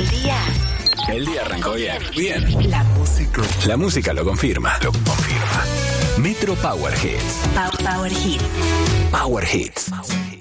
El día arrancó bien. Bien. La música lo confirma. Metro Power Hits. Power Hits. Power Hits.